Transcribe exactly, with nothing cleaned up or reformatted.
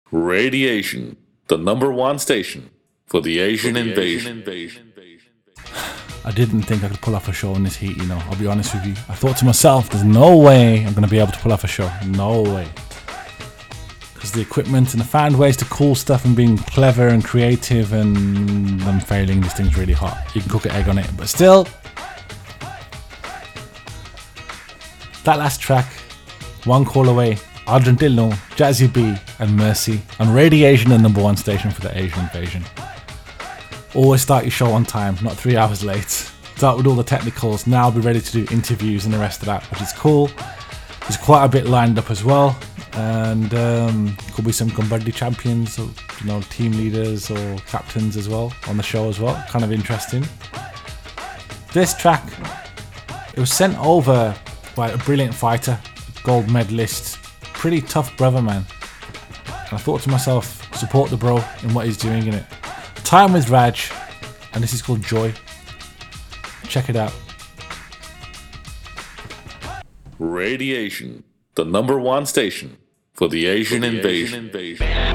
Radiation, the number one station for the Asian, for the invasion. Asian invasion. I didn't think I could pull off a show in this heat, you know, I'll be honest with you. I thought to myself, there's no way I'm going to be able to pull off a show. No way. Because the equipment, and I found ways to cool stuff and being clever and creative, and I'm failing. This thing's really hot. You can cook an egg on it, but still. That last track, One Call Away, Adrian Dillon, Jazzy B and Mercy on Radiation, the number one station for the Asian invasion. Always start your show on time, not three hours late. Start with all the technicals. Now I'll be ready to do interviews and the rest of that, which is cool. There's quite a bit lined up as well, and um, could be some Gumbardi champions, or you know, team leaders or captains as well on the show as well. Kind of interesting. This track, it was sent over by a brilliant fighter, gold medalist, pretty tough brother, man. And I thought to myself, support the bro in what he's doing in it. Time with Raj, and this is called Joy. Check it out. Radiation, the number one station for the Asian, for the invasion. Asian invasion.